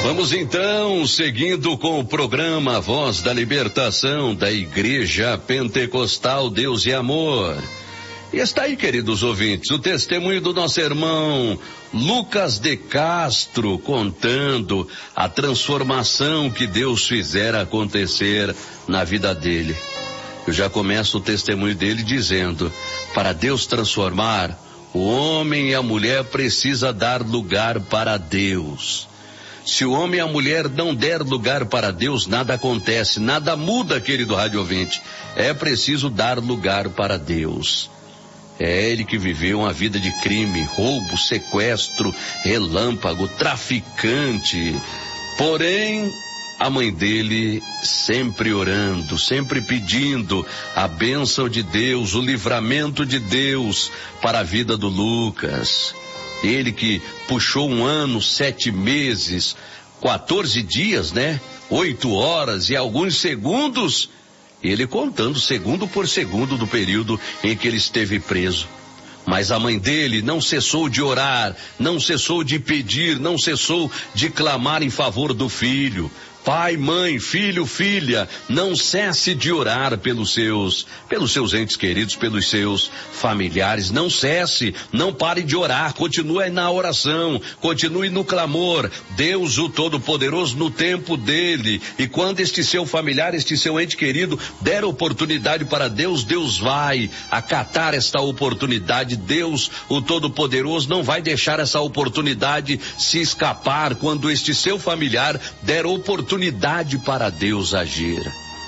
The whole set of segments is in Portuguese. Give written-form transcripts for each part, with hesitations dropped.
Vamos então, seguindo com o programa Voz da Libertação da Igreja Pentecostal Deus e Amor. E está aí, queridos ouvintes, o testemunho do nosso irmão Lucas de Castro, contando a transformação que Deus fizera acontecer na vida dele. Eu já começo o testemunho dele dizendo: para Deus transformar, o homem e a mulher precisa dar lugar para Deus. Se o homem e a mulher não der lugar para Deus, nada acontece, nada muda, querido rádio ouvinte. É preciso dar lugar para Deus. É ele que viveu uma vida de crime, roubo, sequestro, relâmpago, traficante. Porém, a mãe dele sempre orando, sempre pedindo a bênção de Deus, o livramento de Deus para a vida do Lucas. Ele que puxou 1 ano, 7 meses, 14 dias, 8 horas e alguns segundos, ele contando segundo por segundo do período em que ele esteve preso. Mas a mãe dele não cessou de orar, não cessou de pedir, não cessou de clamar em favor do filho. Pai, mãe, filho, filha, não cesse de orar pelos seus entes queridos, pelos seus familiares. Não cesse, não pare de orar, continue na oração, continue no clamor. Deus, o Todo-Poderoso, no tempo dele. E quando este seu familiar, este seu ente querido der oportunidade para Deus, Deus vai acatar esta oportunidade. Deus, o Todo-Poderoso, não vai deixar essa oportunidade se escapar quando este seu familiar der oportunidade para Deus agir.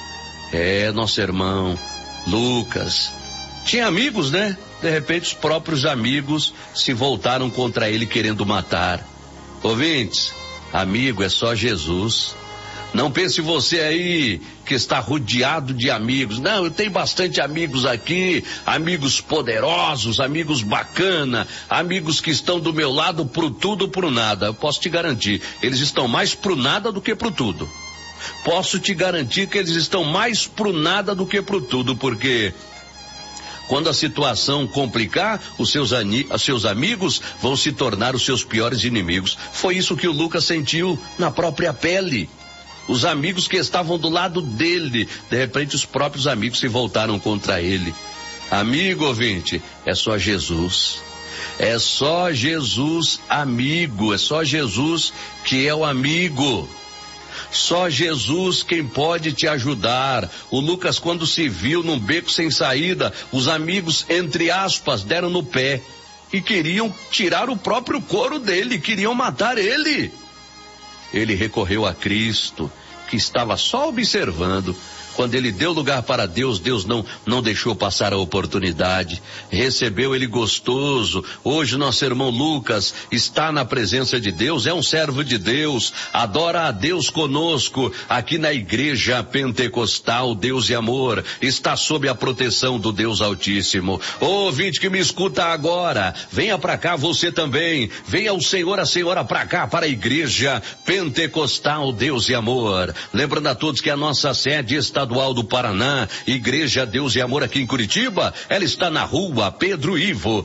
Nosso irmão Lucas tinha amigos, De repente os próprios amigos se voltaram contra ele querendo matar. Ouvintes, amigo é só Jesus. Não pense você aí que está rodeado de amigos. Não, eu tenho bastante amigos aqui, amigos poderosos, amigos bacana, amigos que estão do meu lado pro tudo, pro nada. Eu posso te garantir, eles estão mais pro nada do que pro tudo. Posso te garantir que eles estão mais pro nada do que pro tudo, porque quando a situação complicar, os seus amigos vão se tornar os seus piores inimigos. Foi isso que o Lucas sentiu na própria pele. Os amigos que estavam do lado dele, de repente os próprios amigos se voltaram contra ele. Amigo ouvinte, é só Jesus. É só Jesus amigo, é só Jesus que é o amigo. Só Jesus quem pode te ajudar. O Lucas, quando se viu num beco sem saída, os amigos, entre aspas, deram no pé e queriam tirar o próprio couro dele, queriam matar ele. Ele recorreu a Cristo, que estava só observando. Quando ele deu lugar para Deus, Deus não deixou passar a oportunidade. Recebeu ele gostoso. Hoje nosso irmão Lucas está na presença de Deus, é um servo de Deus, adora a Deus conosco, aqui na Igreja Pentecostal Deus e Amor, está sob a proteção do Deus Altíssimo. Ouvinte que me escuta agora, venha para cá você também, venha o Senhor, a senhora para cá, para a Igreja Pentecostal Deus e Amor. Lembrando a todos que a nossa sede estadual do Paraná, Igreja Deus e Amor aqui em Curitiba, ela está na rua Pedro Ivo,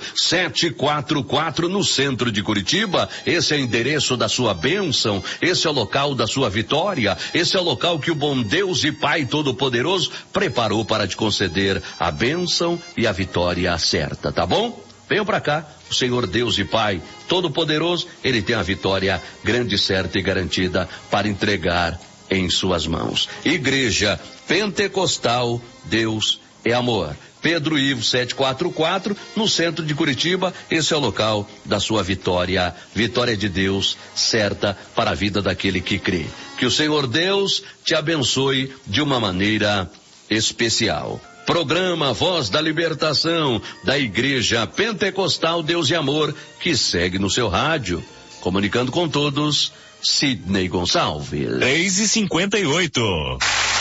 744 no centro de Curitiba. Esse é o endereço da sua bênção, esse é o local da sua vitória, esse é o local que o bom Deus e Pai Todo-Poderoso preparou para te conceder a bênção e a vitória certa, tá bom? Venham para cá, o Senhor Deus e Pai Todo-Poderoso, Ele tem a vitória grande, certa e garantida para entregar em suas mãos. Igreja Pentecostal Deus é Amor. Pedro Ivo 744, no centro de Curitiba, esse é o local da sua vitória. Vitória de Deus certa para a vida daquele que crê. Que o Senhor Deus te abençoe de uma maneira especial. Programa Voz da Libertação da Igreja Pentecostal Deus e Amor, que segue no seu rádio. Comunicando com todos, Sidney Gonçalves. 3:58.